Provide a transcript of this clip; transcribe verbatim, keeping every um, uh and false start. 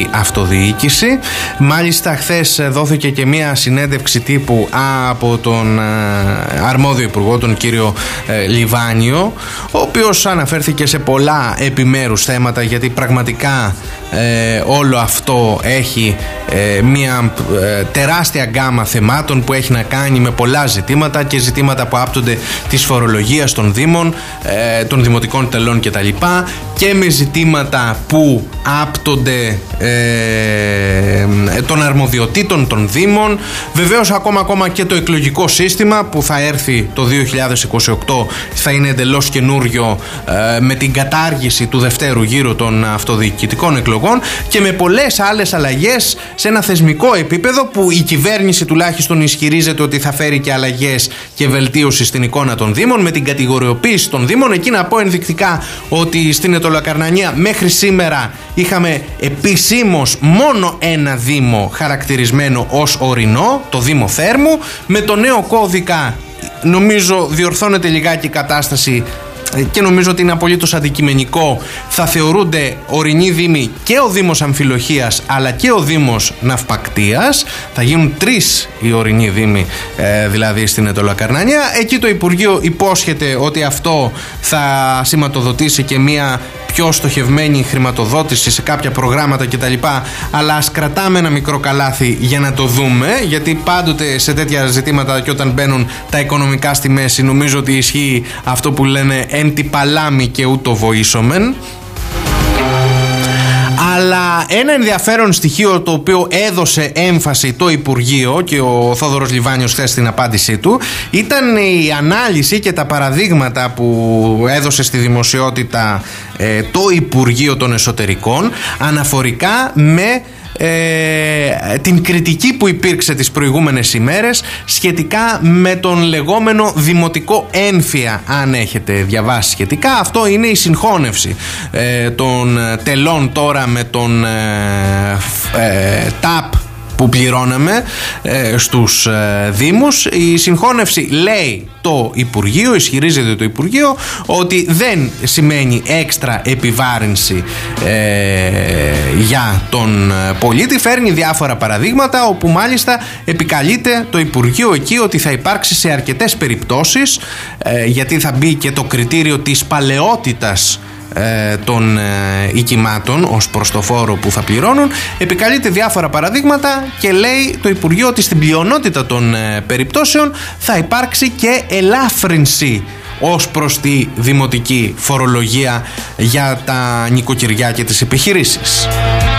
τοπική αυτοδιοίκηση. Μάλιστα χθες δόθηκε και μία συνέντευξη τύπου από τον αρμόδιο υπουργό, τον κύριο Λιβάνιο, ο οποίος αναφέρθηκε σε πολλά επιμέρους θέματα, γιατί πραγματικά ε, όλο αυτό έχει ε, μία ε, τεράστια γκάμα θεμάτων που έχει να κάνει με πολλά ζητήματα και ζητήματα που άπτονται της φορολογίας των δήμων, ε, των δημοτικών τελών κτλ, και με ζητήματα που άπτονται ε, των αρμοδιοτήτων των δήμων. Βεβαίως ακόμα, ακόμα και το εκλογικό σύστημα που θα έρθει το δύο χιλιάδες είκοσι οκτώ θα είναι εντελώς καινούριο, ε, με την κατάργηση του δευτέρου γύρου των αυτοδιοικητικών εκλογών και με πολλές άλλες αλλαγές σε ένα θεσμικό επίπεδο που η κυβέρνηση τουλάχιστον ισχυρίζεται ότι θα φέρει και αλλαγές και βελτίωση στην εικόνα των δήμων, με την κατηγοριοποίηση των δήμων. Εκεί να πω ενδεικτικά ότι στην Αιτωλοακαρνανία μέχρι σήμερα είχαμε επισήμως μόνο ένα δήμο χαρακτηρισμένο ως ορεινό, το Δήμο Θέρμου. Με το νέο κώδικα νομίζω διορθώνεται λιγάκι η κατάσταση και νομίζω ότι είναι απολύτως αντικειμενικό. Θα θεωρούνται ορεινοί δήμοι και ο Δήμος Αμφιλοχίας αλλά και ο Δήμος Ναυπακτίας. Θα γίνουν τρεις οι ορεινοί δήμοι, ε, δηλαδή στην Αιτωλοακαρνανία. Εκεί το Υπουργείο υπόσχεται ότι αυτό θα σηματοδοτήσει και μία πιο στοχευμένη χρηματοδότηση σε κάποια προγράμματα κτλ. Αλλά ας κρατάμε ένα μικρό καλάθι για να το δούμε, γιατί πάντοτε σε τέτοια ζητήματα και όταν μπαίνουν τα οικονομικά στη μέση, νομίζω ότι ισχύει αυτό που λένε εν τη παλάμη και ούτω βοήσομεν. Αλλά ένα ενδιαφέρον στοιχείο το οποίο έδωσε έμφαση το Υπουργείο και ο Θόδωρος Λιβάνιος χθες στην απάντησή του ήταν η ανάλυση και τα παραδείγματα που έδωσε στη δημοσιότητα ε, το Υπουργείο των Εσωτερικών αναφορικά με Ε, την κριτική που υπήρξε τις προηγούμενες ημέρες σχετικά με τον λεγόμενο δημοτικό έμφυα. Αν έχετε διαβάσει σχετικά, αυτό είναι η συγχώνευση ε, των τελών τώρα με τον ε, ε, ΤΑΠ που πληρώναμε ε, στους ε, Δήμους. Η συγχώνευση, λέει το Υπουργείο, ισχυρίζεται το Υπουργείο, ότι δεν σημαίνει έξτρα επιβάρυνση ε, για τον πολίτη. Φέρνει διάφορα παραδείγματα όπου μάλιστα επικαλείται το Υπουργείο εκεί ότι θα υπάρξει σε αρκετές περιπτώσεις, ε, γιατί θα μπει και το κριτήριο της παλαιότητας των οικημάτων ως προς το φόρο που θα πληρώνουν. Επικαλείται διάφορα παραδείγματα και λέει το Υπουργείο ότι στην πλειονότητα των περιπτώσεων θα υπάρξει και ελάφρυνση ως προς τη δημοτική φορολογία για τα νοικοκυριά και τις επιχειρήσεις.